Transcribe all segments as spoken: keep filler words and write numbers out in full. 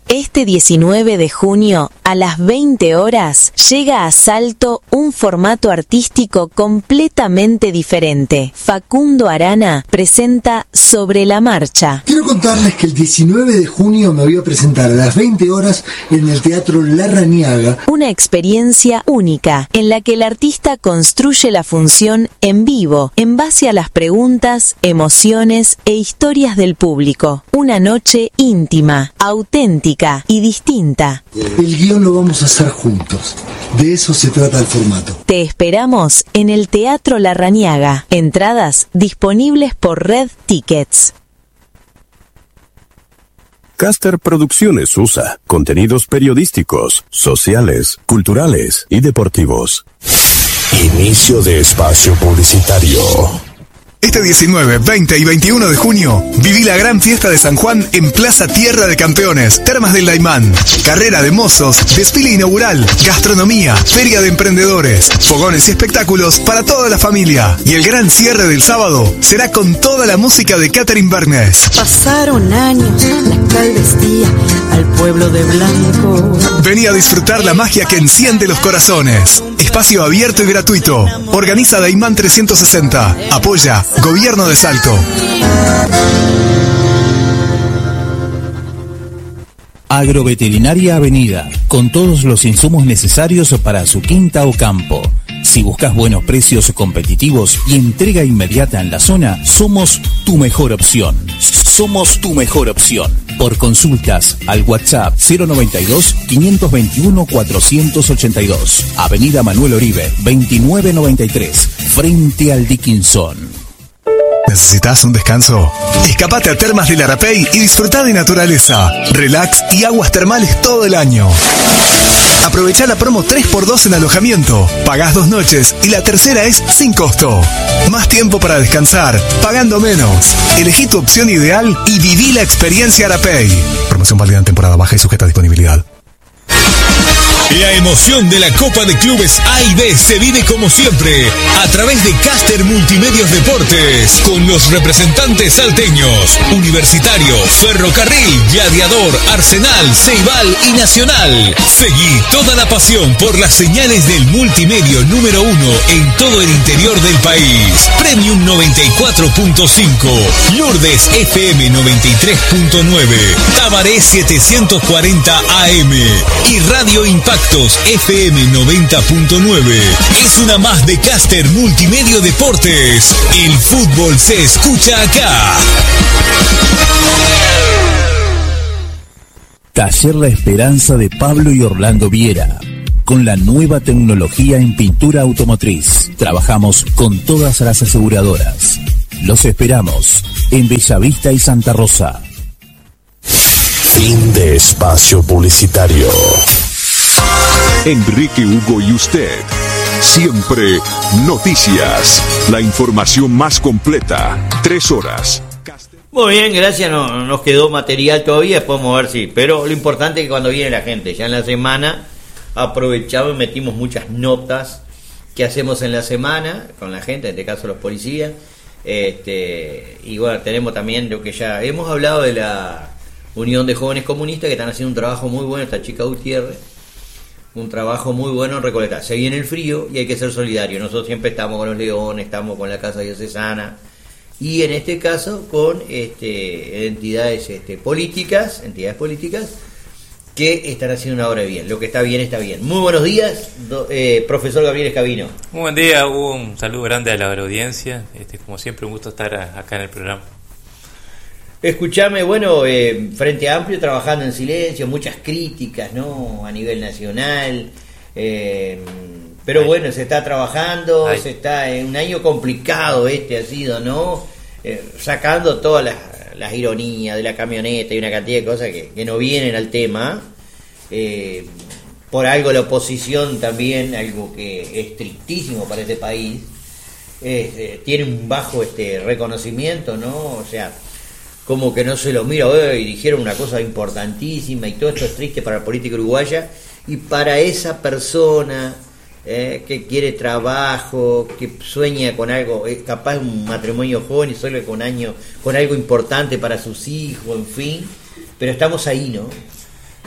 Este diecinueve de junio, a las veinte horas, llega a Salto un formato artístico completamente diferente. Facundo Arana presenta Sobre la Marcha. Quiero contarles que el diecinueve de junio me voy a presentar a las veinte horas en el Teatro Larrañaga. Una experiencia única en la que el artista construye la función en vivo, en base a las preguntas, emociones e historias del público. Una noche íntima, auténtica y distinta. El guión lo vamos a hacer juntos. De eso se trata el formato. Te esperamos en el Teatro Larrañaga. Entradas disponibles por Red Tickets. Caster Producciones U S A. Contenidos periodísticos, sociales, culturales y deportivos. Inicio de espacio publicitario. Este diecinueve, veinte y veintiuno de junio, viví la gran fiesta de San Juan en Plaza Tierra de Campeones, Termas del Daimán. Carrera de mozos, desfile inaugural, gastronomía, feria de emprendedores, fogones y espectáculos para toda la familia. Y el gran cierre del sábado será con toda la música de Catherine Bernes. Pasaron años, la cal vestía al pueblo de blanco. Vení a disfrutar la magia que enciende los corazones. Espacio abierto y gratuito. Organiza Daimán trescientos sesenta. Apoya Gobierno de Salto. Agroveterinaria Avenida, con todos los insumos necesarios para su quinta o campo. Si buscas buenos precios competitivos y entrega inmediata en la zona, somos tu mejor opción. Somos tu mejor opción. Por consultas al WhatsApp cero noventa y dos, quinientos veintiuno, cuatrocientos ochenta y dos. Avenida Manuel Oribe, veintinueve noventa y tres, frente al Dickinson. ¿Necesitas un descanso? Escapate a Termas del Arapey y disfruta de naturaleza, relax y aguas termales todo el año. Aprovecha la promo tres por dos en alojamiento. Pagás dos noches y la tercera es sin costo. Más tiempo para descansar, pagando menos. Elegí tu opción ideal y viví la experiencia Arapey. Promoción válida en temporada baja y sujeta a disponibilidad. La emoción de la Copa de Clubes A y B se vive como siempre a través de Caster Multimedios Deportes con los representantes salteños: Universitario, Ferrocarril, Gladiador, Arsenal, Ceibal y Nacional. Seguí toda la pasión por las señales del multimedio número uno en todo el interior del país. Premium noventa y cuatro punto cinco, Lourdes F M noventa y tres punto nueve, Tabaré setecientos cuarenta A M y Radio Impacto F M noventa punto nueve. Es una más de Caster Multimedio Deportes. El fútbol se escucha acá. Taller La Esperanza de Pablo y Orlando Viera. Con la nueva tecnología en pintura automotriz, trabajamos con todas las aseguradoras. Los esperamos en Bellavista y Santa Rosa. Fin de espacio publicitario. Enrique Hugo y usted. Siempre noticias. La información más completa. Tres horas. Muy bien, gracias. No, nos quedó material todavía. Podemos ver si. Pero lo importante es que cuando viene la gente, ya en la semana, aprovechamos y metimos muchas notas que hacemos en la semana con la gente, en este caso los policías. Este, y bueno, tenemos también lo que ya hemos hablado de la Unión de Jóvenes Comunistas, que están haciendo un trabajo muy bueno, esta chica Gutiérrez. Un trabajo muy bueno en Recoleta. Se viene el frío y hay que ser solidario. Nosotros siempre estamos con los Leones, estamos con la Casa Diocesana y en este caso con este, entidades este, políticas, entidades políticas que están haciendo una obra de bien. Lo que está bien está bien. Muy buenos días, do, eh, profesor Gabriel Escabino. Muy buen día, Hugo. Un saludo grande a la audiencia. Este, como siempre, un gusto estar a, acá en el programa. Escuchame, bueno, eh, Frente Amplio trabajando en silencio, muchas críticas, ¿no? A nivel nacional, eh, pero Ay. bueno, se está trabajando, Ay. se está en un año complicado este ha sido, ¿no? Eh, sacando todas las, las ironías de la camioneta y una cantidad de cosas que, que no vienen al tema. Eh, por algo la oposición también, algo que es tristísimo para este país, eh, tiene un bajo este reconocimiento, ¿no? O sea, como que no se lo mira, eh, y dijeron una cosa importantísima y todo esto es triste para la política uruguaya y para esa persona eh, que quiere trabajo, que sueña con algo, eh, capaz un matrimonio joven y solo con, año, con algo importante para sus hijos, en fin, pero estamos ahí, ¿no?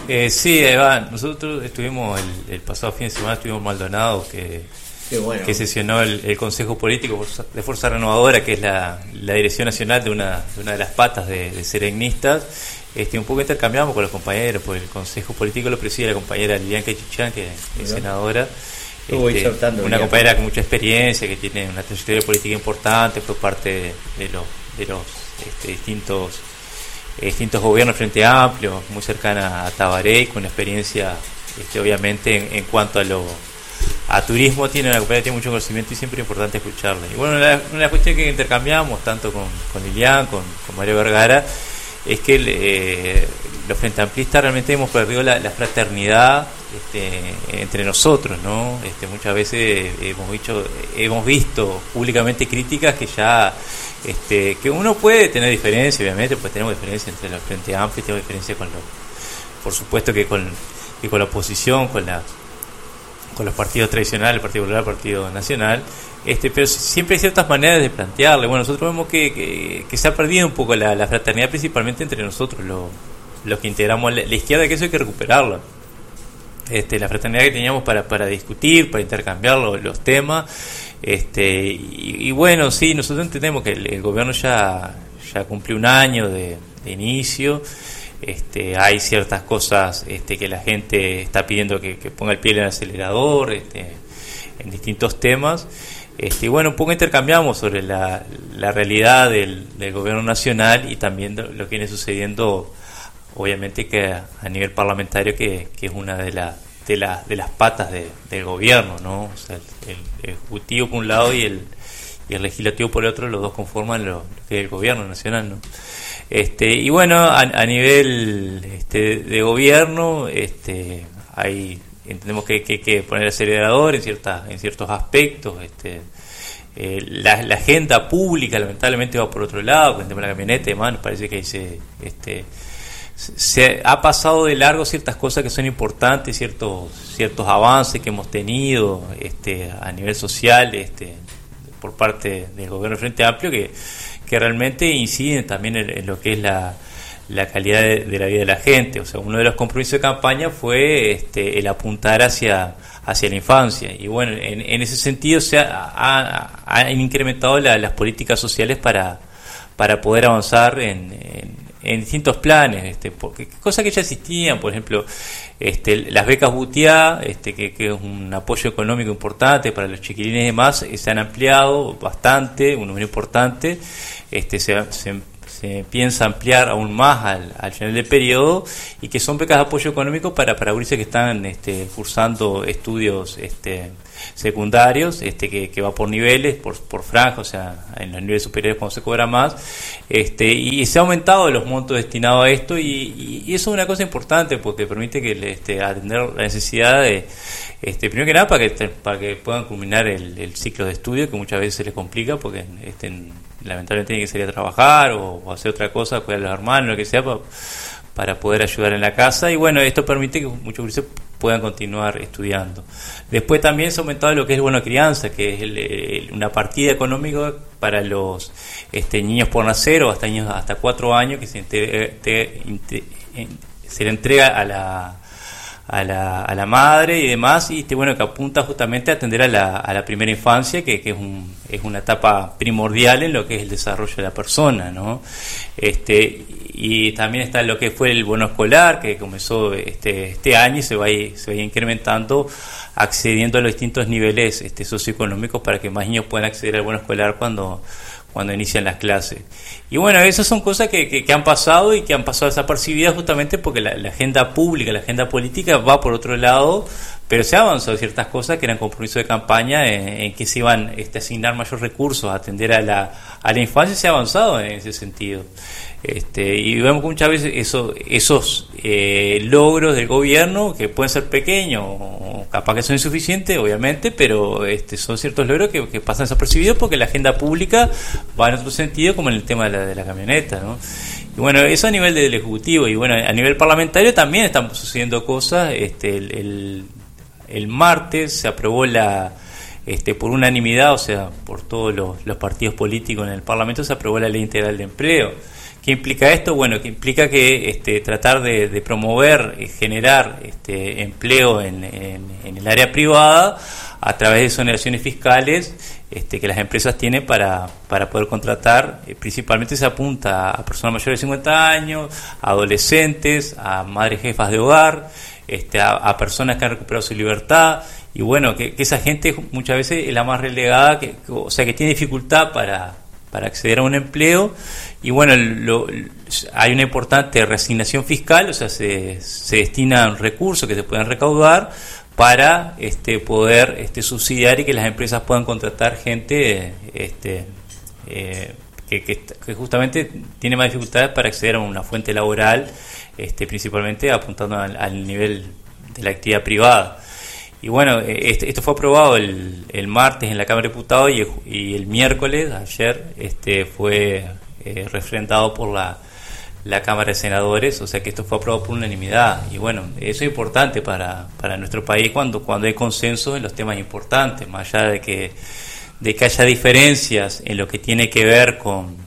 Eh, sí, Iván, nosotros estuvimos el, el pasado fin de semana, estuvimos en Maldonado, que, bueno. que sesionó el, el Consejo Político de Fuerza Renovadora, que es la, la dirección nacional de una, de una de las patas de, de Serenistas. Este, un poco intercambiamos con los compañeros, porque el Consejo Político lo preside la compañera Lilian Chichán, que es senadora. Este, una compañera con mucha experiencia, que tiene una trayectoria política importante, fue parte de, de los, de los este, distintos distintos gobiernos Frente Amplio, muy cercana a Tabaré, con experiencia este, obviamente en, en cuanto a lo a turismo, tiene una compañera que tiene mucho conocimiento y siempre es importante escucharla. Y bueno, una, una cuestión que intercambiamos tanto con, con Lilian, con, con Mario Vergara, es que eh, los Frente Amplistas realmente hemos perdido la, la fraternidad este, entre nosotros, ¿no? Este, muchas veces hemos visto, hemos visto públicamente críticas que ya este, que uno puede tener diferencia, obviamente, pues tenemos diferencia entre los Frente Amplios, tenemos diferencia con los, por supuesto que con, que con la oposición, con la con los partidos tradicionales, el Partido Popular, el Partido Nacional, este, pero siempre hay ciertas maneras de plantearle. Bueno, nosotros vemos que, que, que se ha perdido un poco la, la fraternidad, principalmente entre nosotros, los, los que integramos la, la izquierda, que eso hay que recuperarla. Este, la fraternidad que teníamos para, para discutir, para intercambiar los, los temas, este, y, y bueno, sí, nosotros entendemos que el, el gobierno ya, ya cumplió un año de, de inicio. Este, hay ciertas cosas este, que la gente está pidiendo que, que ponga el pie en el acelerador este, en distintos temas, este, y bueno, un poco intercambiamos sobre la, la realidad del, del gobierno nacional y también lo que viene sucediendo obviamente que a, a nivel parlamentario, que, que es una de, la, de, la, de las patas de, del gobierno, ¿no? O sea, el, el ejecutivo por un lado y el, y el legislativo por el otro, los dos conforman lo, lo que es el gobierno nacional, ¿no? Este, y bueno, a, a nivel este, de gobierno, este, hay, entendemos que hay que, que poner el acelerador en ciertas, en ciertos aspectos. Este, eh, la, la agenda pública lamentablemente va por otro lado, con el tema de la camioneta y demás, nos parece que ahí se, este, se ha pasado de largo ciertas cosas que son importantes, ciertos, ciertos avances que hemos tenido este, a nivel social este, por parte del gobierno Frente Amplio, que que realmente inciden también en, en lo que es la, la calidad de, de la vida de la gente. O sea, uno de los compromisos de campaña fue este, el apuntar hacia, hacia la infancia. Y bueno, en, en ese sentido se ha, ha, han incrementado la, las políticas sociales para, para poder avanzar en, en, en distintos planes, este, porque cosas que ya existían, por ejemplo, este, las becas Butiá, este, que, que es un apoyo económico importante para los chiquilines y demás, eh, se han ampliado bastante, un número importante. Este, se, se, se piensa ampliar aún más al, al final del periodo, y que son becas de apoyo económico para, para gurises que están este, cursando estudios este, secundarios, este, que, que va por niveles, por, por franja, o sea, en los niveles superiores cuando se cobra más, este, y se ha aumentado los montos destinados a esto, y, y, y eso es una cosa importante porque permite que este, atender la necesidad de, este, primero que nada, para que, para que puedan culminar el, el ciclo de estudio, que muchas veces se les complica porque este, lamentablemente tienen que salir a trabajar o, o hacer otra cosa, cuidar a los hermanos, lo que sea, para, para poder ayudar en la casa. Y bueno, esto permite que muchos gurises puedan continuar estudiando. Después también se ha aumentado lo que es el bono crianza, que es el, el, una partida económica para los este, niños por nacer o hasta niños hasta cuatro años, que se, inte, te, inte, se le entrega a la a la, a la madre y demás, y este, bueno, que apunta justamente a atender a la, a la primera infancia, que, que es, un, es una etapa primordial en lo que es el desarrollo de la persona, ¿no? Este, y también está lo que fue el bono escolar, que comenzó este, este año y se va a ir, se va a ir incrementando, accediendo a los distintos niveles este, socioeconómicos para que más niños puedan acceder al bono escolar cuando cuando inician las clases. Y bueno, esas son cosas que, que, que han pasado y que han pasado desapercibidas justamente porque la, la agenda pública, la agenda política va por otro lado, pero se ha avanzado ciertas cosas que eran compromisos de campaña en, en que se iban este, a asignar mayores recursos a atender a la, a la infancia, y se ha avanzado en ese sentido. Este, y vemos que muchas veces eso, esos eh, logros del gobierno, que pueden ser pequeños o capaz que son insuficientes, obviamente, pero este, son ciertos logros que, que pasan desapercibidos porque la agenda pública va en otro sentido, como en el tema de la, de la camioneta, ¿no? Y bueno, eso a nivel del Ejecutivo. Y bueno, a nivel parlamentario también están sucediendo cosas. Este, el, el, el martes se aprobó la este, por unanimidad, o sea, por todos los, los partidos políticos en el Parlamento, se aprobó la Ley Integral de Empleo, ¿Qué implica esto? Bueno, que implica que este, tratar de, de promover y generar este, empleo en, en, en el área privada a través de exoneraciones fiscales este, que las empresas tienen para, para poder contratar. Eh, principalmente se apunta a personas mayores de cincuenta años, a adolescentes, a madres jefas de hogar, este, a, a personas que han recuperado su libertad. Y bueno, que, que esa gente muchas veces es la más relegada, que, que, o sea, que tiene dificultad para, para acceder a un empleo. Y bueno, lo, hay una importante reasignación fiscal, o sea, se, se destinan recursos que se pueden recaudar para este, poder este, subsidiar y que las empresas puedan contratar gente este, eh, que, que, que justamente tiene más dificultades para acceder a una fuente laboral, este, principalmente apuntando al, al nivel de la actividad privada. Y bueno, este, esto fue aprobado el, el martes en la Cámara de Diputados y el, y el miércoles, ayer, este, fue eh, refrendado por la la Cámara de Senadores, o sea que esto fue aprobado por unanimidad. Y bueno, eso es importante para, para nuestro país cuando, cuando hay consenso en los temas importantes, más allá de que, de que haya diferencias en lo que tiene que ver con,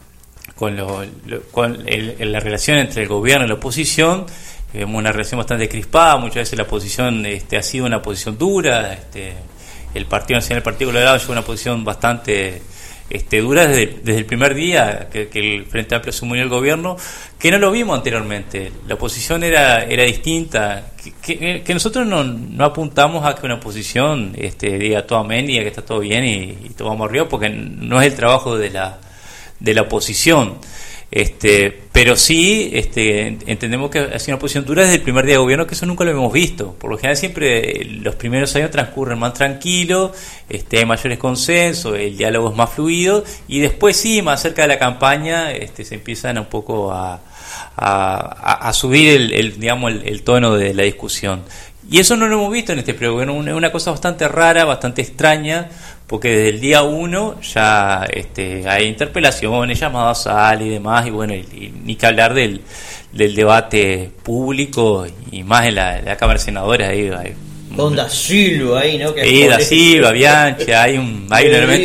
con, lo, lo, con el, la relación entre el gobierno y la oposición. Vemos una relación bastante crispada, muchas veces la oposición este, ha sido una posición dura, este, el Partido Nacional, el Partido Colorado lleva una posición bastante Este, dura desde, desde el primer día que, que el Frente Amplio se unió al gobierno, que no lo vimos anteriormente. La oposición era era distinta, que, que, que nosotros no, no apuntamos a que una oposición este, diga todo amén, diga que está todo bien y, y todo vamos arriba, porque no es el trabajo de la de la oposición. Este, pero sí este, entendemos que ha sido una posición dura desde el primer día de gobierno, que eso nunca lo hemos visto. Por lo general siempre los primeros años transcurren más tranquilos, este, hay mayores consensos, el diálogo es más fluido, y después sí, más cerca de la campaña, este, se empiezan un poco a, a, a subir el, el, digamos, el, el tono de la discusión. Y eso no lo hemos visto en este periodo, es una cosa bastante rara, bastante extraña, porque desde el día uno ya este, hay interpelaciones, llamadas a sala y demás, y bueno, y, y, ni que hablar del, del debate público, y más en la, en la Cámara de Senadores, ahí hay con Da Silva ahí, ¿no? Que sí, Da Silva, Bianchi, hay un hay un elemento.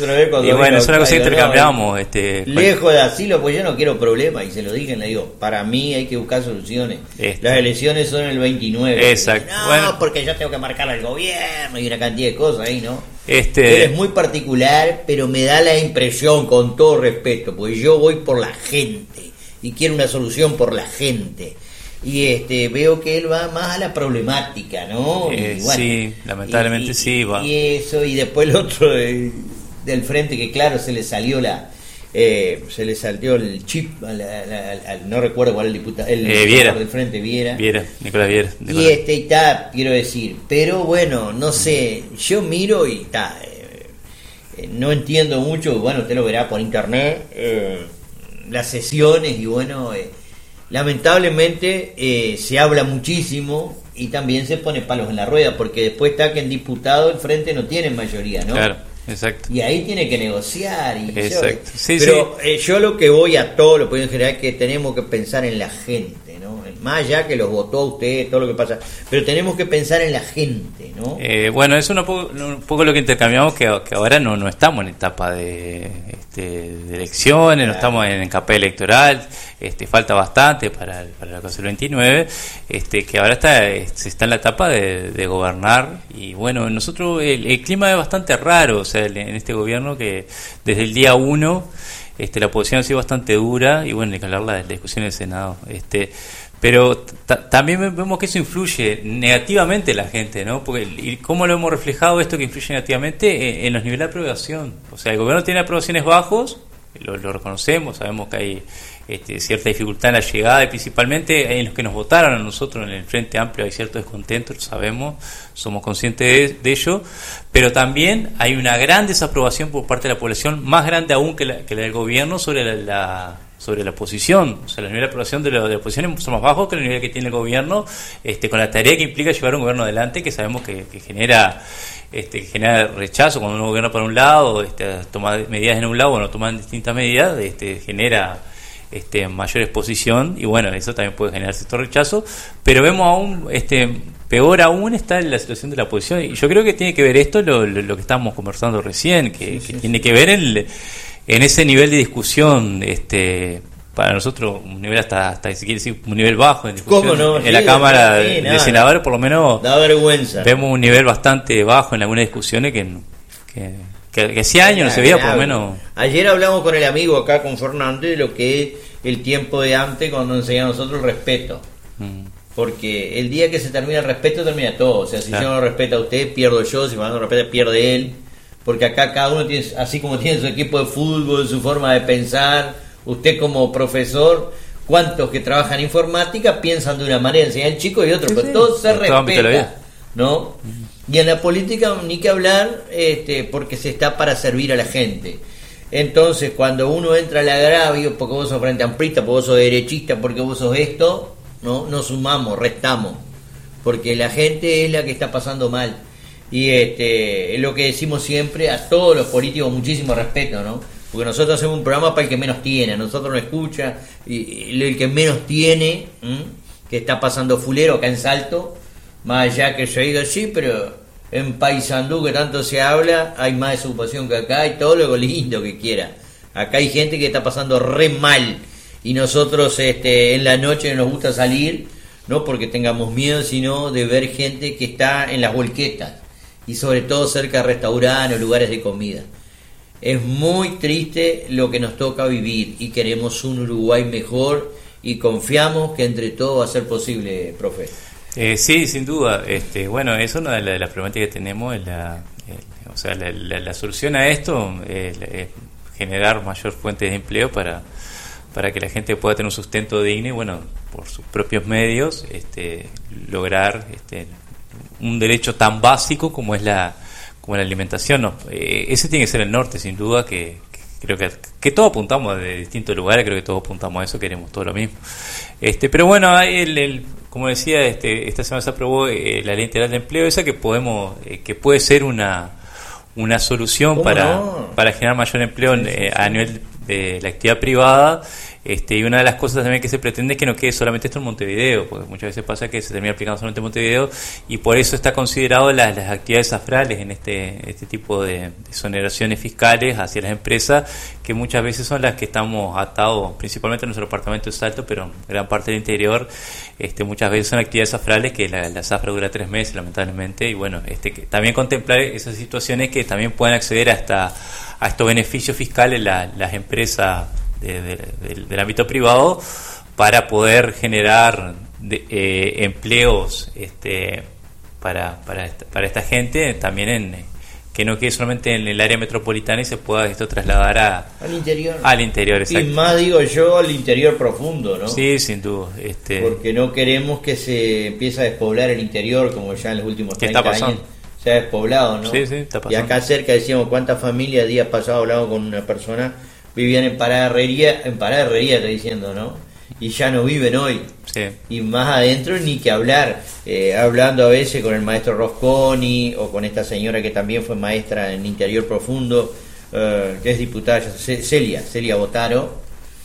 Y bueno, es una cosa que intercambiamos. No, este, lejos de Da Silva, pues yo no quiero problemas, y se lo dije, le digo, para mí hay que buscar soluciones. Este. Las elecciones son el veintinueve. Exacto. No, bueno, porque yo tengo que marcar al gobierno y una cantidad de cosas ahí, ¿no? Este... Es muy particular, pero me da la impresión, con todo respeto, porque yo voy por la gente y quiero una solución por la gente. Y este veo que él va más a la problemática, ¿no? Eh, y bueno, sí, lamentablemente y, y, sí va. Y eso, y después el otro de, del frente, que claro, se le salió la eh, se le salió el chip al, al, al, al, no recuerdo cuál el diputado, el eh, Viera. del frente, Viera. Viera, Nicolás Viera. Nicolás. Y este, y está, quiero decir, pero bueno, no sé, yo miro y está, eh, eh, no entiendo mucho, bueno, usted lo verá por internet, eh, las sesiones, y bueno, eh, lamentablemente eh, se habla muchísimo y también se pone palos en la rueda, porque después está que en diputado el frente no tiene mayoría, ¿no? Claro, exacto. Y ahí tiene que negociar. Y exacto. Yo, sí, pero sí. Eh, yo lo que voy a todo lo que en general es que tenemos que pensar en la gente, ¿no? Más allá que los votó usted, todo lo que pasa, pero tenemos que pensar en la gente, ¿no? Eh, bueno, es un poco, un poco lo que intercambiamos, que, que ahora no, no estamos en etapa de, este, de elecciones, claro. No estamos en campaña electoral, este, falta bastante para, para la cosa del veintinueve, este, que ahora está, se está en la etapa de, de gobernar, y bueno, nosotros el, el clima es bastante raro, o sea, en este gobierno, que desde el día uno este, la oposición ha sido bastante dura, y bueno, hay que hablar de la discusión en el Senado, este pero t- también vemos que eso influye negativamente en la gente, ¿no? Porque, ¿y cómo lo hemos reflejado esto que influye negativamente? En, en los niveles de aprobación. O sea, el gobierno tiene aprobaciones bajos, lo, lo reconocemos, sabemos que hay este, cierta dificultad en la llegada, y principalmente en los que nos votaron a nosotros en el Frente Amplio hay cierto descontento, lo sabemos, somos conscientes de, de ello, pero también hay una gran desaprobación por parte de la población, más grande aún que la, que la del gobierno sobre la... la sobre la oposición, o sea, los niveles de aprobación de la, de la oposición son más bajos que el nivel que tiene el gobierno, este, con la tarea que implica llevar un gobierno adelante, que sabemos que, que genera este, que genera rechazo cuando uno gobierna por un lado, este, toma medidas en un lado, bueno, toman distintas medidas, este, genera este, mayor exposición, y bueno, eso también puede generar cierto rechazo, pero vemos aún, este, peor aún está la situación de la oposición, y yo creo que tiene que ver esto, lo, lo, lo que estábamos conversando recién, que, sí, que sí, tiene sí. que ver en... en ese nivel de discusión este para nosotros un nivel hasta, hasta si quiere decir, un nivel bajo en discusión. ¿Cómo no? En Sí, la Cámara sí, de, nada, de Senadores, por lo menos, da vergüenza. Vemos un nivel bastante bajo en algunas discusiones que, que, que, que hacía años no se veía, por lo menos. Ayer hablamos con el amigo acá, con Fernando, de lo que es el tiempo de antes, cuando enseñaba a nosotros el respeto. Mm. Porque el día que se termina el respeto, termina todo. O sea, si claro. yo no respeto a usted, pierdo yo. Si me no respeta, pierde él. Porque acá cada uno tiene, así como tiene su equipo de fútbol, su forma de pensar. Usted como profesor, ¿cuántos que trabajan en informática piensan de una manera, enseñan al chico y otro? Sí, pero sí. todo se respeta, ¿no? Y en la política ni que hablar, este, porque se está para servir a la gente. Entonces, cuando uno entra al agravio, porque vos sos frente amplista, porque vos sos derechista, porque vos sos esto, no, no sumamos, restamos. Porque la gente es la que está pasando mal. Y este, es lo que decimos siempre a todos los políticos, muchísimo respeto, ¿no? Porque nosotros hacemos un programa para el que menos tiene, a nosotros nos escucha, y, y el que menos tiene, ¿m? que está pasando fulero acá en Salto, más allá que yo diga, sí, pero en Paysandú, que tanto se habla, hay más desocupación que acá, y todo lo lindo que quiera. Acá hay gente que está pasando re mal, y nosotros este, en la noche nos gusta salir, no porque tengamos miedo, sino de ver gente que está en las volquetas, y sobre todo cerca de restaurantes o lugares de comida. Es muy triste lo que nos toca vivir y queremos un Uruguay mejor y confiamos que entre todos va a ser posible, profe. Eh, sí, sin duda. Este, bueno, es una de, la, de las problemáticas que tenemos. Es la, el, o sea, la, la, la solución a esto es, es generar mayor fuentes de empleo para, para que la gente pueda tener un sustento digno y, bueno, por sus propios medios, este, lograr este, un derecho tan básico como es la como la alimentación. No, eh, ese tiene que ser el norte, sin duda, que, que creo que, que todos apuntamos de distintos lugares, creo que todos apuntamos a eso, queremos todo lo mismo. Este, pero bueno, el, el, como decía, este, esta semana se aprobó eh, la Ley Integral de Empleo, esa que podemos, eh, que puede ser una una solución para, no? para generar mayor empleo sí, sí, eh, a sí. nivel de la actividad privada. Este, y una de las cosas también que se pretende es que no quede solamente esto en Montevideo, porque muchas veces pasa que se termina aplicando solamente en Montevideo, y por eso está considerado las, las actividades zafrales en este, este tipo de, de exoneraciones fiscales hacia las empresas, que muchas veces son las que estamos atados, principalmente en nuestro departamento de Salto, pero en gran parte del interior, este, muchas veces son actividades zafrales que la, la zafra dura tres meses, lamentablemente, y bueno, este, que también contemplar esas situaciones que también pueden acceder hasta a estos beneficios fiscales la, las empresas De, de, de, del ámbito privado para poder generar de, eh, empleos este, para, para, esta, para esta gente, también en que no quede solamente en el área metropolitana y se pueda esto trasladar a, al interior. Al interior, exacto. Y más digo yo, al interior profundo, ¿no? Sí, sin duda. Este... Porque no queremos que se empiece a despoblar el interior como ya en los últimos treinta años. Se ha despoblado, ¿no? Sí, sí, está pasando. Y acá cerca decíamos cuántas familias, días pasados hablamos con una persona, vivían en Parada Herrería, en Parada Herrería estoy diciendo, ¿no? Y ya no viven hoy. Sí. Y más adentro ni que hablar. Eh, hablando a veces con el maestro Rosconi o con esta señora que también fue maestra en Interior Profundo, eh, que es diputada, Celia, Celia Botaro.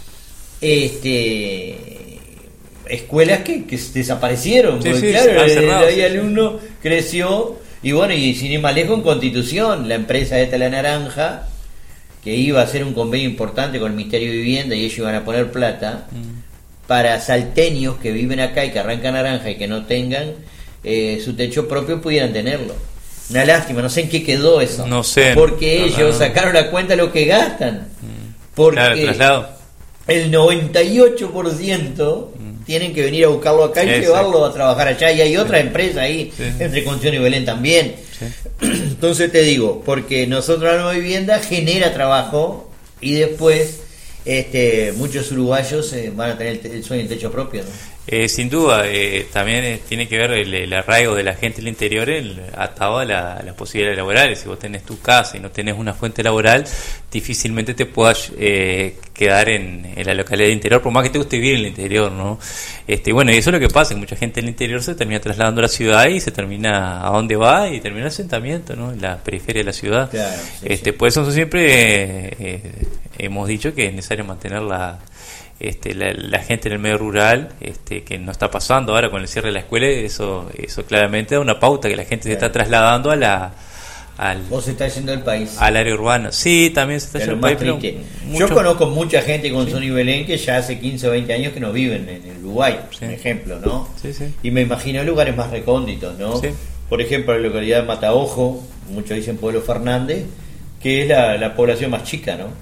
Este, escuelas que, que desaparecieron. Sí, porque sí, claro, el, cerrado, el, sí, el alumno sí. creció. Y bueno, y sin ir más lejos, en Constitución, la empresa esta La Naranja, que iba a hacer un convenio importante con el Ministerio de Vivienda y ellos iban a poner plata mm. para salteños que viven acá y que arrancan naranja y que no tengan eh, su techo propio, pudieran tenerlo. Una lástima, no sé en qué quedó eso. No sé. Porque no, ellos no, no. sacaron la cuenta de lo que gastan. Mm. Porque claro, el traslado. El noventa y ocho por ciento mm. tienen que venir a buscarlo acá y Exacto. llevarlo a trabajar allá. Y hay otra sí. empresa ahí, sí. entre Concepción y Belén también. Sí. Entonces te digo, porque nosotros la nueva vivienda genera trabajo y después este, muchos uruguayos eh, van a tener el, el sueño del techo propio, ¿no? Eh, sin duda, eh, también eh, tiene que ver el, el arraigo de la gente del interior el, atado a, la, a las posibilidades laborales. Si vos tenés tu casa y no tenés una fuente laboral, difícilmente te puedas eh, quedar en, en la localidad del interior, por más que te guste vivir en el interior, ¿no? Este, bueno, y eso es lo que pasa, que mucha gente del interior se termina trasladando a la ciudad y se termina a dónde va y termina el asentamiento, ¿no? En la periferia de la ciudad. Claro, sí, este, sí. Por eso siempre eh, eh, hemos dicho que es necesario mantener la Este, la, la gente en el medio rural, este, que no está pasando ahora con el cierre de la escuela, eso eso claramente da una pauta que la gente se está trasladando a la al o se está yendo del país al área urbana. Sí, también se está yendo del país, pero mucho... Yo conozco mucha gente con sí. Sonny Belén que ya hace quince o veinte años que no viven en el Uruguay, sí. por ejemplo, ¿no? Sí, sí. Y me imagino lugares más recónditos, ¿no? Sí. Por ejemplo, la localidad de Mataojo, muchos dicen Pueblo Fernández, que es la, la población más chica, ¿no?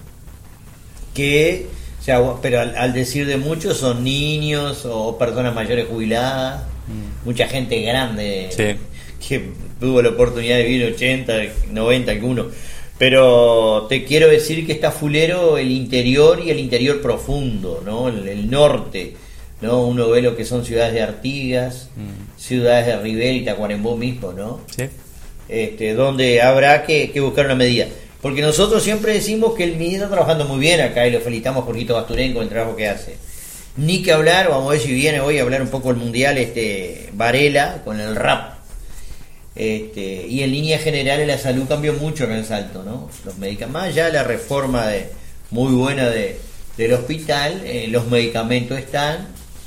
Que, o sea, pero al, al decir de muchos son niños o personas mayores jubiladas, mm. mucha gente grande sí. que tuvo la oportunidad de vivir ochenta, noventa algunos. Pero te quiero decir que está fulero el interior y el interior profundo, ¿no? El, el norte, ¿no? Uno ve lo que son ciudades de Artigas, mm. ciudades de Rivera y Tacuarembó mismo, ¿no? Sí. Este, donde habrá que, que buscar una medida. Porque nosotros siempre decimos que el M I D está trabajando muy bien acá y lo felicitamos a Jorgito Basturen con el trabajo que hace. Ni que hablar, vamos a ver si viene hoy a hablar un poco del mundial este Varela con el rap. Este, y en líneas generales la salud cambió mucho acá en Salto, ¿no? Los medicamentos, más allá de la reforma de, muy buena de, del hospital, eh, los medicamentos están,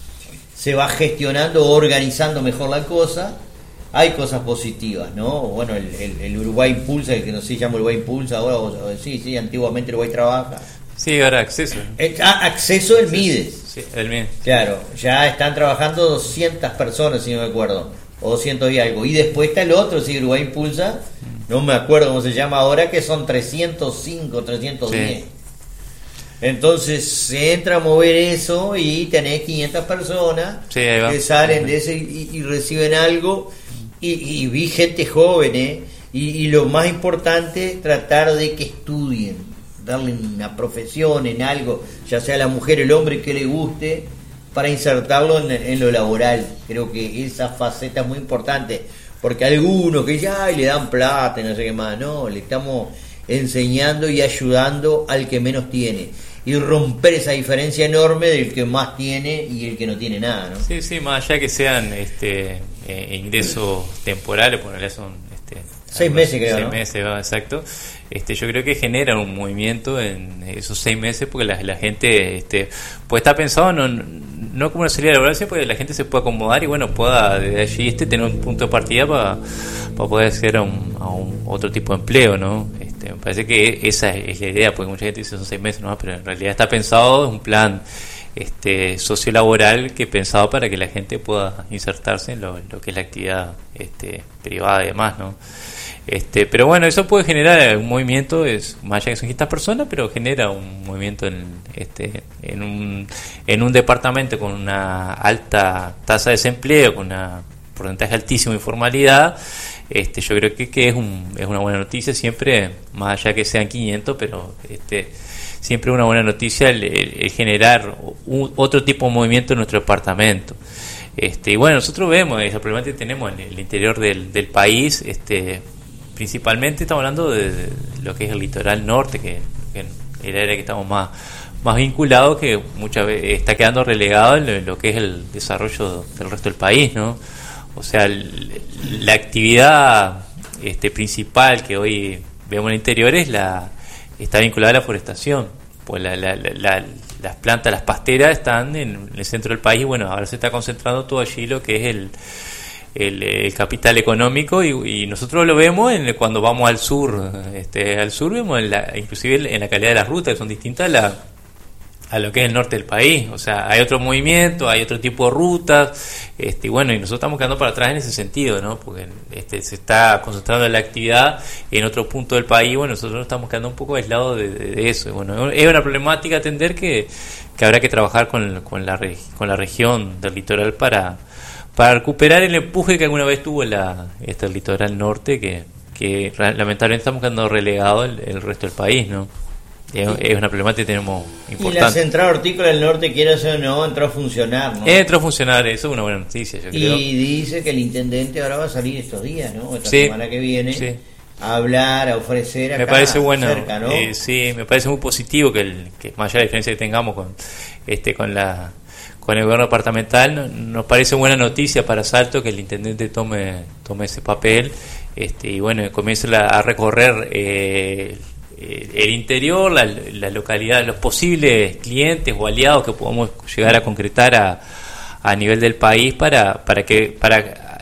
se va gestionando, organizando mejor la cosa. Hay cosas positivas, ¿no? Bueno, el, el, el Uruguay Impulsa, el que no se llama Uruguay Impulsa, ahora o, o, sí, sí, antiguamente Uruguay Trabaja. Sí, ahora acceso. Eh, ah, acceso el M I D E S. Sí, el M I D E S. Claro, ya están trabajando doscientas personas, si no me acuerdo, o doscientos y algo. Y después está el otro, sí, Uruguay Impulsa, no me acuerdo cómo se llama ahora, que son trescientos cinco, trescientos diez. Sí. Entonces se entra a mover eso y tenés quinientas personas sí, que salen de ese y, y reciben algo. Y, y vi gente joven, ¿eh? y, y lo más importante, tratar de que estudien, darle una profesión en algo, ya sea la mujer, el hombre, que le guste, para insertarlo en, en lo laboral. Creo que esa faceta es muy importante, porque algunos que ya le dan plata y no sé qué más, no, le estamos enseñando y ayudando al que menos tiene. Y romper esa diferencia enorme del que más tiene y el que no tiene nada, ¿no? Sí, sí, más allá que sean este eh, ingresos temporales, porque son este, seis meses creo, seis ¿no? meses, va, exacto. Este, yo creo que genera un movimiento en esos seis meses porque la, la gente, este, pues está pensado no, no como una salida laboral, sino porque la gente se pueda acomodar y bueno pueda desde allí este tener un punto de partida para para poder acceder a un, a un otro tipo de empleo, ¿no? Este, me parece que esa es la idea, porque mucha gente dice son seis meses, ¿no? Pero en realidad está pensado un plan este sociolaboral que pensado para que la gente pueda insertarse en lo, lo que es la actividad este privada y demás, ¿no? Este, pero bueno, eso puede generar un movimiento, es más allá que son quinientas personas, pero genera un movimiento en este en un en un departamento con una alta tasa de desempleo, con una porcentaje altísimo de informalidad. Este, yo creo que, que es un es una buena noticia siempre, más allá que sean quinientos, pero este siempre es una buena noticia el, el, el generar un, otro tipo de movimiento en nuestro departamento. Este, y bueno, nosotros vemos esa problemática que tenemos en el interior del, del país, este principalmente estamos hablando de, de lo que es el litoral norte, que, que es el área que estamos más más vinculados, que muchas veces está quedando relegado en lo que es el desarrollo del resto del país, ¿no? O sea, el, la actividad este principal que hoy vemos en el interior es la está vinculada a la forestación, pues la, la, la, la, las plantas, las pasteras están en el centro del país y bueno, ahora se está concentrando todo allí lo que es el El, el capital económico y, y nosotros lo vemos en, cuando vamos al sur, este, al sur vemos en la, inclusive en la calidad de las rutas que son distintas a, la, a lo que es el norte del país, o sea, hay otro movimiento, hay otro tipo de rutas, este, y bueno, y nosotros estamos quedando para atrás en ese sentido, ¿no? Porque este, se está concentrando la actividad en otro punto del país, bueno, nosotros nos estamos quedando un poco aislados de, de, de eso, y bueno, es una problemática a atender que, que habrá que trabajar con, con, la, con la región del litoral para para recuperar el empuje que alguna vez tuvo la este el litoral norte, que, que lamentablemente estamos quedando relegados el, el resto del país, ¿no? Es, sí. Es una problemática que tenemos importante. Y la central hortícola del norte, quiera o no, entró a funcionar, ¿no? Entró a funcionar, eso es una buena noticia, yo creo. Y dice que el intendente ahora va a salir estos días, ¿no? Esta sí, semana que viene, sí. a hablar, a ofrecer acá me parece bueno, cerca, ¿no? Eh, sí, me parece muy positivo que, el, que más allá de la diferencia que tengamos con este con la con el gobierno departamental, nos parece buena noticia para Salto que el intendente tome tome ese papel, este y bueno, comience la, a recorrer eh, el interior, la, la localidad, los posibles clientes o aliados que podamos llegar a concretar a, a nivel del país para para que para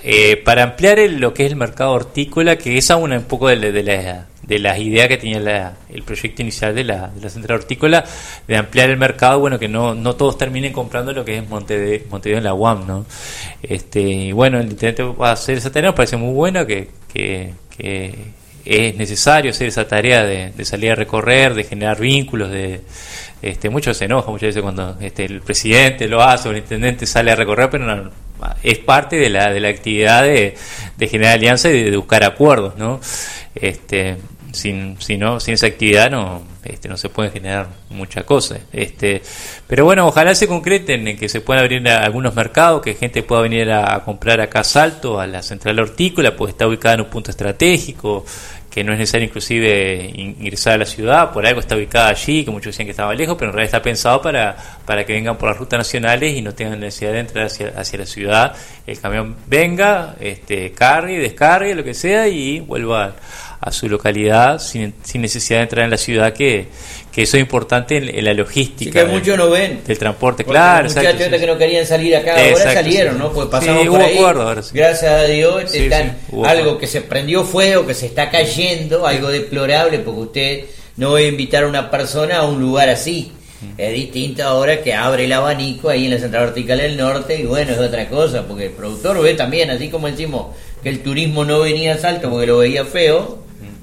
eh, para ampliar el, lo que es el mercado hortícola, que esa es una un poco de, de, la, de las ideas que tenía la, el proyecto inicial de la, de la central hortícola, de ampliar el mercado, bueno, que no, no todos terminen comprando lo que es Montevideo, Montevideo en la U A M, ¿no? Este, y bueno, el intendente va a hacer esa tarea, me parece muy buena, que, que, que es necesario hacer esa tarea de, de salir a recorrer, de generar vínculos, de este, muchos se enojan muchas veces cuando este, el presidente lo hace o el intendente sale a recorrer, pero no, es parte de la de la actividad de, de generar alianzas y de, de buscar acuerdos, ¿no? Este, sin, si no, sin esa actividad no, este, no se pueden generar muchas cosas. Este, pero bueno, ojalá se concreten en que se puedan abrir algunos mercados, que gente pueda venir a, a comprar acá a Salto, a la central hortícola, pues está ubicada en un punto estratégico, que no es necesario inclusive ingresar a la ciudad, por algo está ubicada allí, que muchos decían que estaba lejos, pero en realidad está pensado para, para que vengan por las rutas nacionales y no tengan necesidad de entrar hacia, hacia la ciudad. El camión venga, este, cargue, descargue, lo que sea, y vuelva a, a su localidad sin, sin necesidad de entrar en la ciudad, que, que eso es importante en, en la logística. Sí, que muchos no ven. Del transporte, porque claro. Muchos muchachos sí, que no querían salir acá, ahora exacto, salieron, sí, ¿no? Pues pasamos sí, por hubo ahí, acuerdo, ahora sí. Gracias a Dios, sí, están, sí, algo acuerdo. Que se prendió fuego, que se está cayendo, algo deplorable, porque usted no va a invitar a una persona a un lugar así. Es distinto ahora que abre el abanico ahí en la central hortícola del norte, y bueno, es otra cosa, porque el productor ve también, así como decimos que el turismo no venía a Salto porque lo veía feo,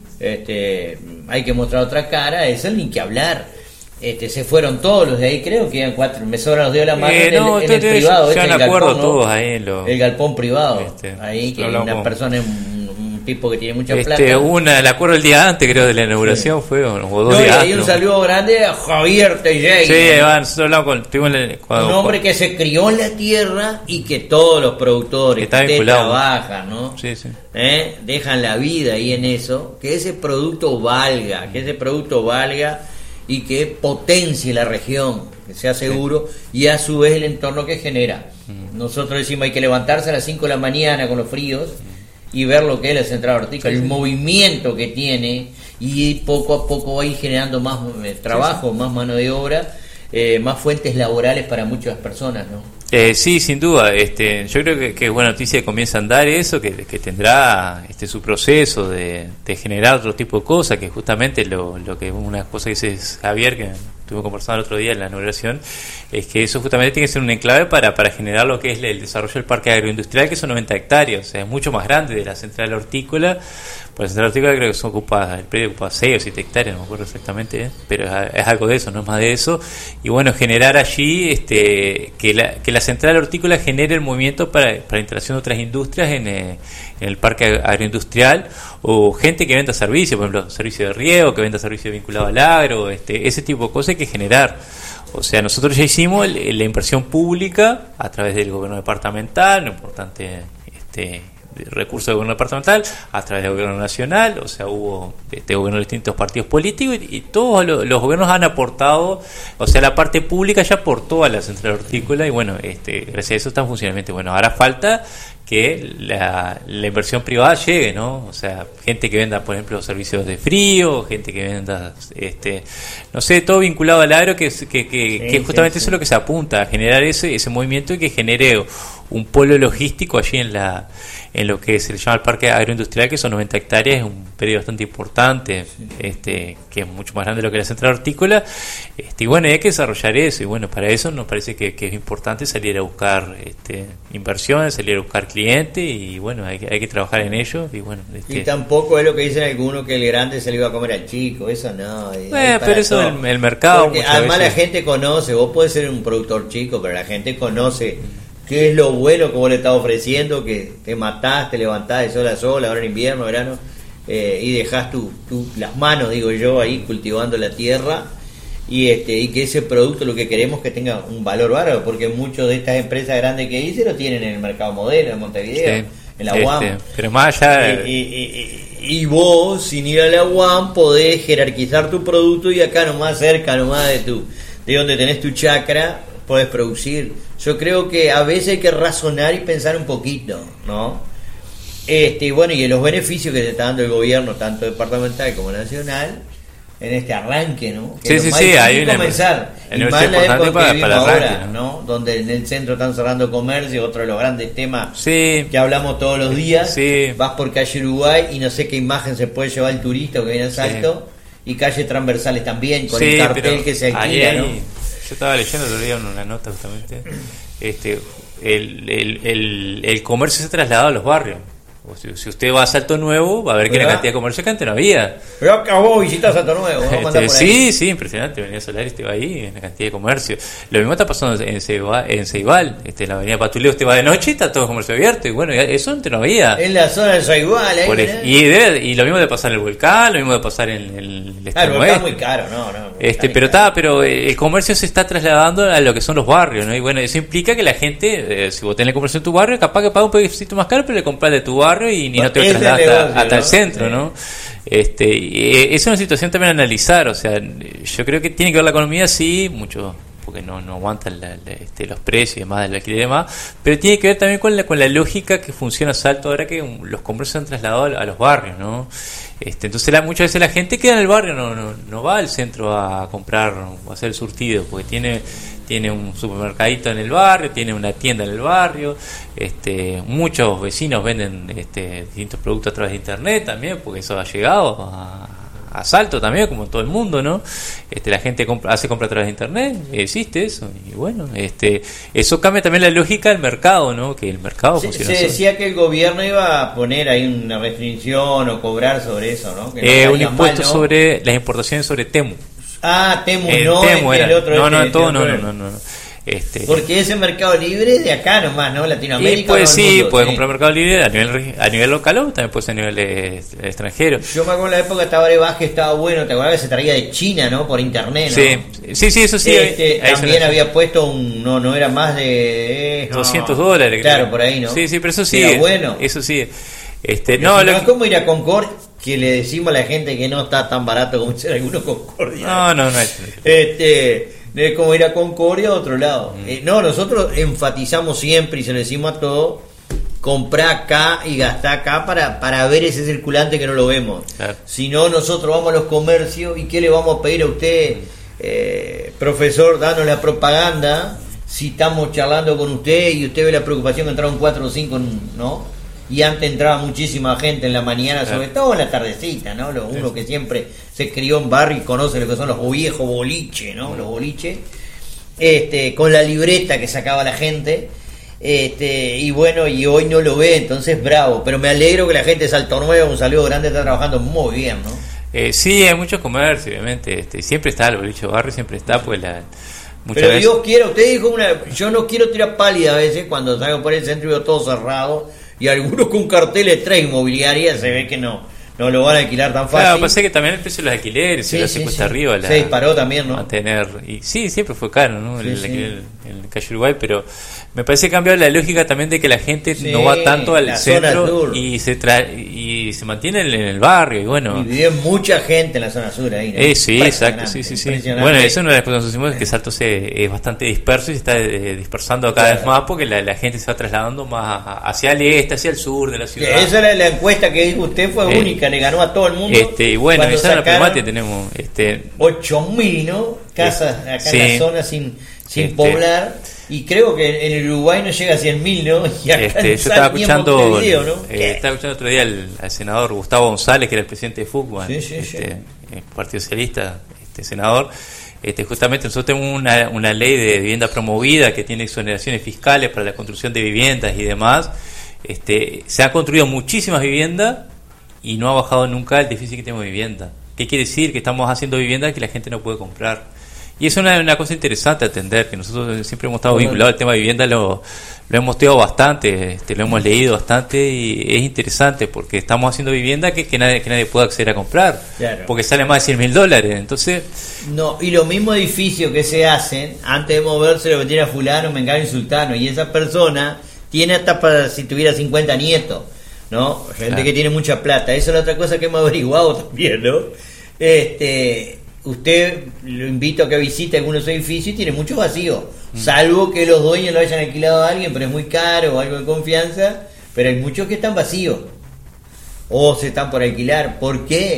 este, hay que mostrar otra cara, eso ni que hablar. Este, se fueron todos los de ahí, creo que eran cuatro, me sobran los de la mano eh, en, no, el, en el privado, este, el galpón, ¿no? Todos ahí en lo, el galpón privado, este, ahí que una persona, un, un tipo que tiene mucha este, plata. Una, el acuerdo el día antes, creo, de la inauguración, sí. Fue, o dos no, días y ahí un saludo grande a Javier Telley. Sí, Iván, nosotros hablamos con, tuvimos cuando, un hombre que se crió en la tierra y que todos los productores que, que trabajan, ¿no? Sí, sí. ¿Eh? Dejan la vida ahí en eso, que ese producto valga, que ese producto valga y que potencie la región, que sea seguro, sí. Y a su vez el entorno que genera. Mm. Nosotros decimos hay que levantarse a las cinco de la mañana con los fríos y ver lo que es la central hortícola, sí, el sí. movimiento que tiene, y poco a poco va a ir generando más eh, trabajo, sí, sí. más mano de obra, eh, más fuentes laborales para muchas personas, ¿no? Eh, sí, sin duda. Este, yo creo que, que es buena noticia que comienza a andar eso, que, que tendrá este su proceso de, de generar otro tipo de cosas, que justamente lo, lo que una cosa que dice Javier, que estuvimos conversando el otro día en la inauguración, es que eso justamente tiene que ser un enclave para, para generar lo que es el desarrollo del parque agroindustrial, que son noventa hectáreas, o sea, es mucho más grande de la central hortícola. Por la central hortícola creo que son ocupadas, el predio ocupa seis o siete hectáreas, no me acuerdo exactamente, ¿eh? Pero es, es algo de eso, no es más de eso. Y bueno, generar allí este que la, que la central hortícola genere el movimiento para, para la interacción de otras industrias en, eh, en el parque agroindustrial, o gente que venda servicios, por ejemplo, servicio de riego, que venda servicio vinculado al agro, este ese tipo de cosas hay que generar. O sea, nosotros ya hicimos el, la inversión pública a través del gobierno departamental, un importante este recursos del gobierno departamental, a través del gobierno nacional, o sea, hubo este gobierno de distintos partidos políticos, y, y todos los, los gobiernos han aportado, o sea, la parte pública ya aportó a la central hortícola, y bueno, este gracias a eso está en funcionamiento. Bueno, ahora falta que la, la inversión privada llegue, ¿no? O sea, gente que venda, por ejemplo, servicios de frío, gente que venda, este, no sé, todo vinculado al agro, que, que, que, sí, que justamente sí, eso sí. Es lo que se apunta, a generar ese, ese movimiento y que genere un polo logístico allí en la en lo que se le llama el parque agroindustrial, que son noventa hectáreas, es un periodo bastante importante, sí. este que es mucho más grande de lo que la central hortícola, este, y bueno, hay que desarrollar eso, y bueno, para eso nos parece que, que es importante salir a buscar este, inversiones, salir a buscar clientes, y bueno, hay, hay que trabajar en ello, y bueno. Este, y tampoco es lo que dicen algunos, que el grande se le iba a comer al chico, eso no. Bueno, pero eso el, el mercado. Porque además veces... la gente conoce, vos podés ser un productor chico, pero la gente conoce qué es lo bueno que vos le estás ofreciendo, que te matás, te levantás de sol a sol, ahora en invierno, verano, eh, y dejás tu, tu, las manos, digo yo, ahí cultivando la tierra, y este y que ese producto lo que queremos es que tenga un valor bárbaro, porque muchas de estas empresas grandes que hice lo tienen en el mercado modelo, en Montevideo, sí, en la U A M. Este, pero más allá... Y, y, y, y vos, sin ir a la U A M, podés jerarquizar tu producto, y acá nomás, cerca nomás de tu de donde tenés tu chacra, podés producir. Yo creo que a veces hay que razonar y pensar un poquito, ¿no? Este, bueno, y en los beneficios que te está dando el gobierno, tanto departamental como nacional, en este arranque, ¿no? Que sí, sí, sí, hay una comenzar. En y el más la época para, que para vivimos arranque, ahora, ¿no? ¿no? Donde en el centro están cerrando comercio, otro de los grandes temas sí. que hablamos todos los días. Sí. Vas por calle Uruguay y no sé qué imagen se puede llevar el turista que viene a Salto. Sí. Y calles transversales también, con sí, el cartel que se alquila, ahí, ahí, ¿no? Yo estaba leyendo el otro día una nota justamente. Este, el, el, el, el comercio se ha trasladado a los barrios. O si, si usted va a Salto Nuevo, va a ver que la cantidad de comercio que antes no había. Pero acabó visitas Salto Nuevo. Vamos Este, sí, sí, impresionante. Venía Solari, usted va ahí, en la cantidad de comercio. Lo mismo está pasando en Ceibal. En Ceibal. Este, en la avenida Patuleo, usted va de noche y está todo el comercio abierto. Y bueno, eso antes no había. En la zona de Ceibal, ahí. Es, y, debe, y lo mismo de pasar en el volcán, lo mismo de pasar en el, el ah, el volcán es muy caro, no, no. Este, pero está, pero el comercio se está trasladando a lo que son los barrios, ¿no? Y bueno, eso implica que la gente, eh, si vos tenés el comercio en tu barrio, capaz que paga un poquito más caro, pero le compras de tu barrio y ni no te trasladas hasta, negocio, hasta ¿no? el centro, sí. ¿no? Este, y es una situación también a analizar, o sea, yo creo que tiene que ver la economía, sí, mucho, porque no, no aguantan la, la, este, los precios y demás, del alquiler y demás, pero tiene que ver también con la, con la lógica que funciona Salto ahora que los comercios se han trasladado a, a los barrios, ¿no? Este, entonces la, muchas veces la gente queda en el barrio, no, no, no va al centro a comprar o a hacer el surtido, porque tiene tiene un supermercadito en el barrio, tiene una tienda en el barrio, este, muchos vecinos venden este, distintos productos a través de internet también, porque eso ha llegado a, a Salto también, como en todo el mundo, ¿no? Este, la gente compra, hace compra a través de internet, existe eso, y bueno, este, eso cambia también la lógica del mercado, ¿no? Que el mercado se, funciona. Se decía que el gobierno iba a poner ahí una restricción o cobrar sobre eso, ¿no? Que no eh, un impuesto mal, ¿no? sobre las importaciones sobre Temu. Ah, Temu, el no, Temu el, era. el otro. No, no, este, todo, este no, otro. no, no, no. Este, porque ese mercado libre es de acá nomás, ¿no? Latinoamérica. Y pues no sí, mundo, puede sí. comprar Mercado Libre a nivel a nivel local o también puede ser a nivel eh, extranjero. Yo me acuerdo en la época de Tabaré Vázquez estaba bueno, te acuerdas que se traía de China, ¿no? Por internet, ¿no? Sí, sí, sí, eso sí. Este, ahí también había puesto un, no, no era más de eh, no, doscientos dólares. Claro, creo. por ahí, ¿no? Sí, sí, pero eso sí. Era bueno. Eso sí. Este, no, no, no lo es como ir a Concord, que le decimos a la gente que no está tan barato como ser algunos Concordia. No, no, no es. Este, es como ir a Concordia a otro lado. Mm. Eh, no, nosotros enfatizamos siempre y se lo decimos a todos, comprar acá y gastar acá para, para ver ese circulante que no lo vemos. Claro. Si no, nosotros vamos a los comercios y ¿qué le vamos a pedir a usted, eh, profesor, danos la propaganda, si estamos charlando con usted y usted ve la preocupación que entraron cuatro o cinco, ¿no? Y antes entraba muchísima gente en la mañana, claro. Sobre todo en la tardecita, ¿no? Lo, uno que siempre se crió en barrio y conoce lo que son los viejos boliches, ¿no? Los boliches, este, con la libreta que sacaba la gente, este, y bueno, y hoy no lo ve, entonces bravo, pero me alegro que la gente de Salto Nuevo, un saludo grande, está trabajando muy bien, ¿no? Eh, sí, hay mucho comercio, obviamente, este, siempre está el boliche barrio, siempre está, pues la... Pero veces... Dios quiera, usted dijo una, yo no quiero tirar pálida a veces cuando salgo por el centro y veo todo cerrado. Y algunos con carteles tres inmobiliarias se ve que no no lo van a alquilar tan fácil. Claro, pasa que también el precio de los alquileres sí, se sí, cuesta sí. arriba. La, se disparó también, ¿no? Mantener, y sí, siempre fue caro, ¿no? Sí, el sí. alquiler en el calle Uruguay, pero me parece que cambió la lógica también de que la gente sí, no va tanto al la centro y se tra y se mantiene en el barrio. Y bueno, y vive mucha gente en la zona sur ahí, ¿no? Eh, sí, exacto, sí, sí, sí. Bueno, eso es una de las cosas que hicimos, es que Salto se, es bastante disperso y se está eh, dispersando cada claro. vez más porque la, la gente se va trasladando más hacia el este, hacia el sur de la ciudad. Esa era la encuesta que dijo usted, fue eh, única, le ganó a todo el mundo. Este, y bueno, esa es la problemática tenemos. Este, ocho mil, ¿no? Casas acá sí, en la zona sin, sin este, poblar. Y creo que en el Uruguay no llega a cien mil, ¿no? Y acá este, yo estaba escuchando, video, ¿no? eh, estaba escuchando otro día al, al senador Gustavo González, que era el presidente de fútbol, sí, sí, este, sí. el Partido Socialista, este senador. Este, justamente nosotros tenemos una, una ley de vivienda promovida que tiene exoneraciones fiscales para la construcción de viviendas y demás. Este, se han construido muchísimas viviendas y no ha bajado nunca el déficit que tenemos de vivienda. ¿Qué quiere decir? Que estamos haciendo viviendas que la gente no puede comprar. Y es una, una cosa interesante a atender, que nosotros siempre hemos estado bueno. vinculados al tema de vivienda, lo, lo hemos estudiado bastante, este, lo hemos leído bastante y es interesante porque estamos haciendo vivienda que, que, nadie, que nadie puede acceder a comprar, claro. porque sale más de cien mil dólares. Entonces, no, y los mismos edificios que se hacen, antes de moverse lo vendían a fulano, mengano y sultano, y esa persona tiene hasta para si tuviera cincuenta nietos, ¿no? Gente claro. que tiene mucha plata. Eso es la otra cosa que hemos averiguado también, ¿no? Este... Usted lo invito a que visite algunos edificios y tiene mucho vacío, mm. salvo que los dueños lo hayan alquilado a alguien, pero es muy caro o algo de confianza, pero hay muchos que están vacíos o se están por alquilar. ¿Por qué?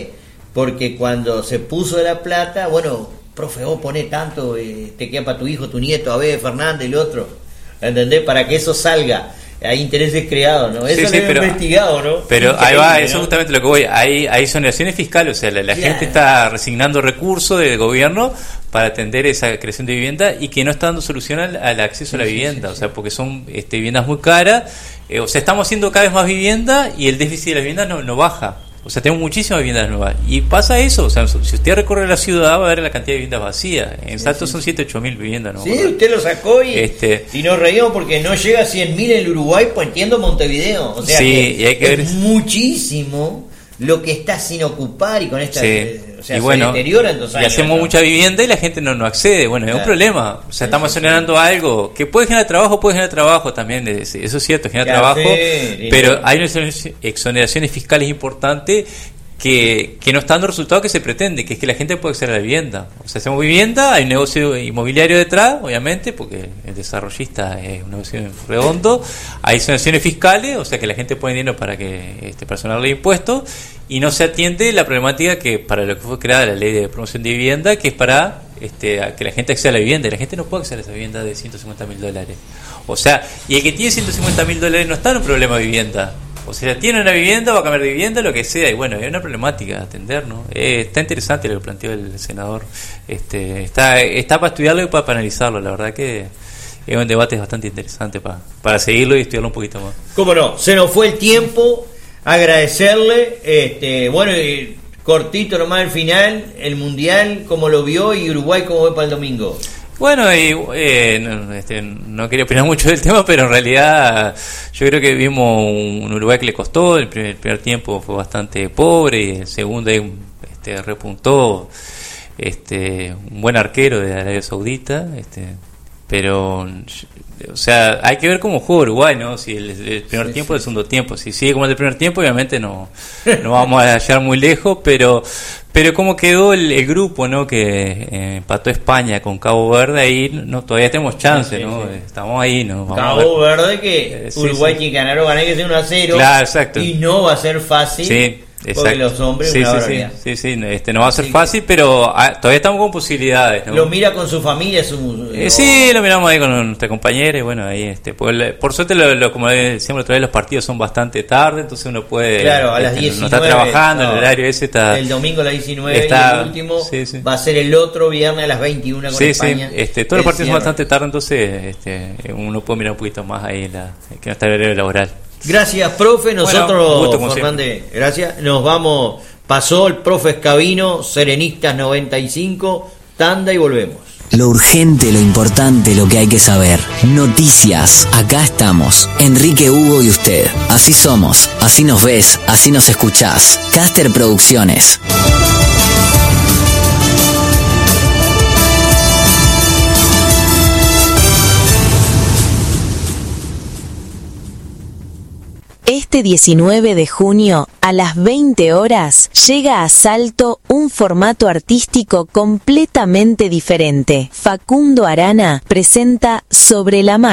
porque cuando se puso la plata, bueno, profe, vos poné tanto, eh, te queda para tu hijo, tu nieto, a ver, Fernández, el otro, ¿entendés? Para que eso salga. Hay intereses creados, ¿no? Eso sí, lo sí, he pero, investigado, ¿no? Pero Increíble, ahí va, ¿no? eso es justamente lo que voy. Hay, hay exoneraciones fiscales, o sea, la, la Claro. gente está resignando recursos del gobierno para atender esa creación de vivienda y que no está dando solución al, al acceso Sí, a la sí, vivienda, sí, o sea, porque son este, viviendas muy caras, eh, o sea, estamos haciendo cada vez más vivienda y el déficit de la vivienda no, no baja. O sea, tenemos muchísimas viviendas nuevas. Y pasa eso, o sea, si usted recorre la ciudad va a ver la cantidad de viviendas vacías. En Sí, Salto sí, son siete, ocho mil viviendas, ¿no? Sí, usted lo sacó y, Este- y nos reímos porque no llega a cien mil en el Uruguay, pues entiendo Montevideo. O sea, Sí, que y hay que es ver- muchísimo lo que está sin ocupar y con esta... Sí. eh, o sea, Y bueno, se deteriora en dos y años. hacemos ¿no? mucha vivienda y la gente no, no accede. Bueno, es un Claro. problema. O sea, Sí, estamos sí, exonerando algo que puede generar trabajo, puede generar trabajo también. es- Eso es cierto, genera Ya trabajo. sé, sí, pero sí. hay unas exoner- exoneraciones fiscales importantes que, que no están dando el resultado que se pretende, que es que la gente pueda acceder a la vivienda. O sea, hacemos vivienda, hay un negocio inmobiliario detrás, obviamente, porque el desarrollista es un negocio redondo. Hay exoneraciones fiscales, o sea, que la gente pone dinero para que este personal de impuestos y no se atiende la problemática que para lo que fue creada la ley de promoción de vivienda, que es para este, a que la gente acceda a la vivienda, y la gente no puede acceder a esa vivienda de ciento cincuenta mil dólares. O sea, y el que tiene ciento cincuenta mil dólares no está en un problema de vivienda. O sea, tiene una vivienda, va a cambiar de vivienda, lo que sea, y bueno, es una problemática a atender, ¿no? Eh, está interesante lo que planteó el senador. Este, está, está para estudiarlo y para, para analizarlo, la verdad que es un debate bastante interesante para, para seguirlo y estudiarlo un poquito más. Cómo no, se nos fue el tiempo, agradecerle, este, bueno, y cortito nomás al final, el Mundial, cómo lo vio y Uruguay cómo ve para el domingo. Bueno, y, eh, no, este, no quería opinar mucho del tema, pero en realidad yo creo que vimos un Uruguay que le costó. El primer, el primer tiempo fue bastante pobre, y el segundo ahí, este, repuntó este, un buen arquero de Arabia Saudita, este, pero o sea, hay que ver cómo juega Uruguay, ¿no? Si el, el primer Sí, tiempo o sí. el segundo tiempo. Si sigue como el del primer tiempo, obviamente no, no vamos a llegar muy lejos, pero pero cómo quedó el, el grupo, ¿no? Que eh, empató España con Cabo Verde, ahí no todavía tenemos chance, Sí, sí, ¿no? sí. Estamos ahí, ¿no? Vamos a Cabo ver. Verde que Eh, sí, Uruguay sí. tiene que ganar o ganar que sea uno a cero. Claro, exacto. Y no va a ser fácil. Sí, porque exacto. los hombres sí, una sí, sí, barbaridad. sí, sí, este, no va a ser Así fácil, pero ah, todavía estamos con posibilidades, ¿no? Lo mira con su familia, su Eh, sí, lo miramos ahí con nuestra compañera y bueno, ahí este, por, por suerte, lo, lo, como decíamos otra vez, los partidos son bastante tarde, entonces uno puede... Claro, a las este, diecinueve. No está trabajando, no, el horario ese está... El domingo a las diecinueve está- y el último sí, sí. va a ser el otro viernes a las veintiuna con Sí, sí, España. este, todos los El partidos son cierre. bastante tarde, entonces este, uno puede mirar un poquito más ahí la, que no está el horario laboral. Gracias, profe. Nosotros, Bueno, gusto, como Fernández, gracias. Nos vamos. Pasó el profe Escabino, Serenistas noventa y cinco, tanda y volvemos. Lo urgente, lo importante, lo que hay que saber. Noticias. Acá estamos. Enrique, Hugo y usted. Así somos. Así nos ves. Así nos escuchás. Caster Producciones. Este diecinueve de junio, a las veinte horas, llega a Salto un formato artístico completamente diferente. Facundo Arana presenta Sobre la Marcha.